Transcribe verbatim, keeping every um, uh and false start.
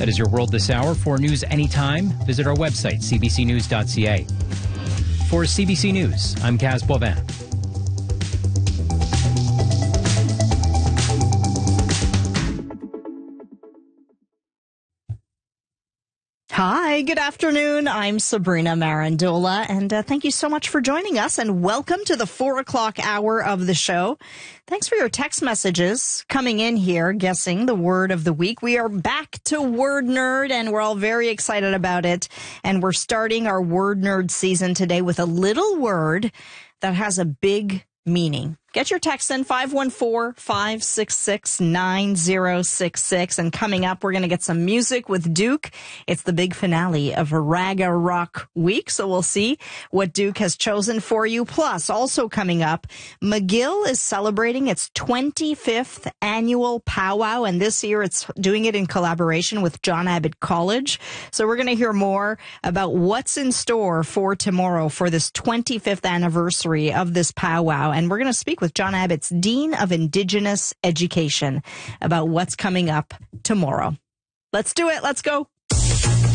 That is your world this hour. For news anytime, visit our website, c b c news dot c a. For C B C News, I'm Kaz Boivin. Hi, good afternoon. I'm Sabrina Marandola, and uh, thank you so much for joining us, and welcome to the four o'clock hour of the show. Thanks for your text messages coming in here, guessing the word of the week. We are back to Word Nerd, and we're all very excited about it. And we're starting our Word Nerd season today with a little word that has a big meaning. Get your text in five one four, five six six, nine zero six six. And coming up, we're going to get some music with Duke. It's the big finale of Raga Rock Week, so we'll see what Duke has chosen for you. Plus, also coming up, McGill is celebrating its twenty-fifth annual powwow, and this year it's doing it in collaboration with John Abbott College. So we're going to hear more about what's in store for tomorrow for this twenty-fifth anniversary of this powwow, and we're going to speak with John Abbott's Dean of Indigenous Education about what's coming up tomorrow. Let's do it. Let's go.